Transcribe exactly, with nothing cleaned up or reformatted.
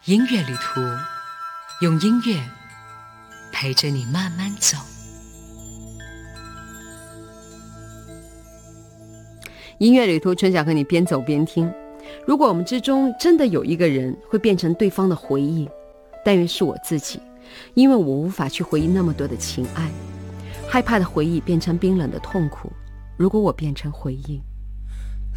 音乐旅途，用音乐陪着你慢慢走。 音乐旅途，春晓和你边走边听。如果我们之中真的有一个人会变成对方的回忆，但愿是我自己，因为我无法去回忆那么多的情爱，害怕的回忆变成冰冷的痛苦。如果我变成回忆，